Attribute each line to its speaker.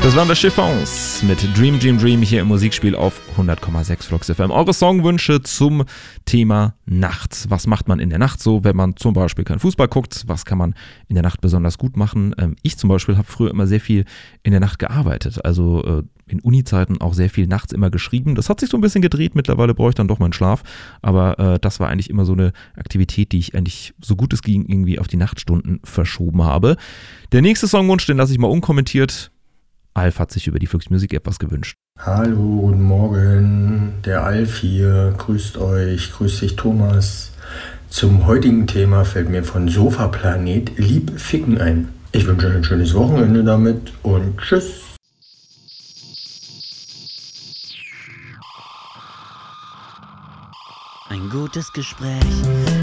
Speaker 1: Das waren wir Chiffons mit Dream, Dream, Dream hier im Musikspiel auf 100,6 Flux FM. Eure Songwünsche zum Thema Nacht. Was macht man in der Nacht so, wenn man zum Beispiel keinen Fußball guckt? Was kann man in der Nacht besonders gut machen? Ich zum Beispiel habe früher immer sehr viel in der Nacht gearbeitet. Also in Uni-Zeiten auch sehr viel nachts immer geschrieben. Das hat sich so ein bisschen gedreht. Mittlerweile brauche ich dann doch meinen Schlaf. Aber das war eigentlich immer so eine Aktivität, die ich eigentlich so gut es ging irgendwie auf die Nachtstunden verschoben habe. Der nächste Songwunsch, den lasse ich mal unkommentiert. Alf hat sich über die Flux Music App was gewünscht.
Speaker 2: Hallo, guten Morgen, der Alf hier, grüßt euch, grüßt dich Thomas. Zum heutigen Thema fällt mir von Sofaplanet Lieb Ficken ein. Ich wünsche euch ein schönes Wochenende damit und tschüss.
Speaker 3: Ein gutes Gespräch